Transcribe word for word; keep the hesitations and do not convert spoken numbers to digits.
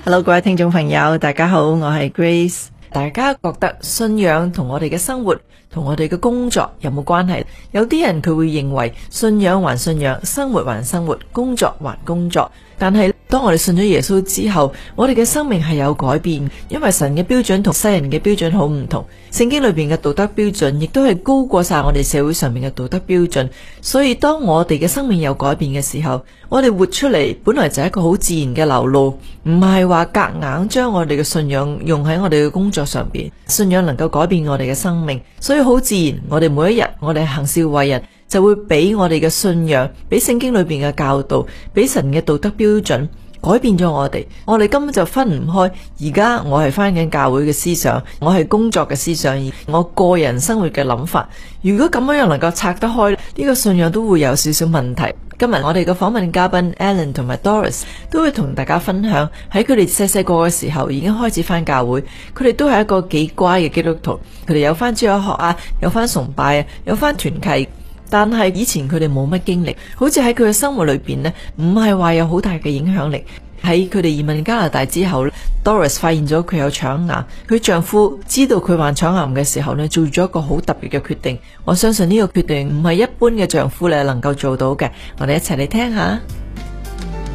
Hello， 各位聽眾朋友，大家好，我係 Grace。大家覺得信仰同我哋嘅生活同我哋嘅工作有冇關係？有啲人佢會認為信仰還信仰，生活還生活，工作還工作。但係當我哋信咗耶穌之後，我哋嘅生命係有改變，因為神嘅標準同世人嘅標準好唔同。聖經裏邊嘅道德標準亦都係高過晒我哋社會上面嘅道德標準。所以當我哋嘅生命有改變嘅時候，我哋活出嚟本來就係一個好自然嘅流露，唔係話夾硬將我哋嘅信仰用喺我哋嘅工作上邊。信仰能夠改變我哋嘅生命，所以好自然，我哋每一日我哋行事為人就會俾我哋嘅信仰，俾聖經裏邊嘅教導，俾神嘅道德標準改變咗我哋。我哋根本就分唔開。而家我係返緊教會嘅思想，我係工作嘅思想，我個人生活嘅諗法。如果咁樣又能夠拆得開，呢個信仰都會有少少問題。今日我哋嘅訪問嘉賓 Alan 同埋 Doris 都會同大家分享喺佢哋細細個嘅時候已經開始返教會，佢哋都係一個幾乖嘅基督徒，佢哋有返主日學啊，有返崇拜啊，有返團契。但係以前佢哋冇乜經歷，好似喺佢嘅生活裏邊呢，唔係話有好大嘅影響力。喺佢哋移民加拿大之後 Doris 發現咗佢有腸癌，佢丈夫知道佢患腸癌嘅時候呢，做咗一個好特別嘅決定。我相信呢個決定唔係一般嘅丈夫咧能夠做到嘅。我哋一齊嚟聽下。